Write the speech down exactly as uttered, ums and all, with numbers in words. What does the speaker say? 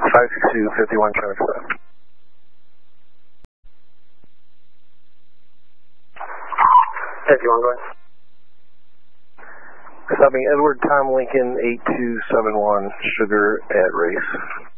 five six two, fifty-one, traffic stop. fifty-one, go ahead. Stopping Edward Tom Lincoln, eight two seven one, Sugar at Race.